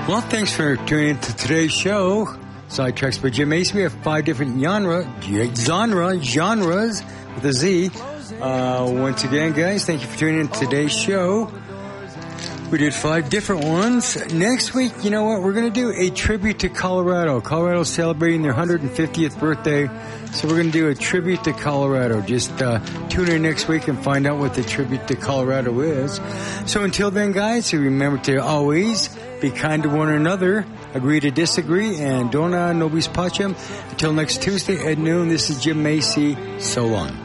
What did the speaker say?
Well, thanks for tuning in to today's show. Sidetracks by Jim Macy. We have 5 different genres with a Z. Once again, guys, thank you for tuning in to today's show. We did 5 different ones. Next week, you know what? We're going to do a tribute to Colorado. Colorado's celebrating their 150th birthday. So we're going to do a tribute to Colorado. Just tune in next week and find out what the tribute to Colorado is. So until then, guys, remember to always be kind to one another, agree to disagree, and dona nobis pacem. Until next Tuesday at noon, this is Jim Macy. So long.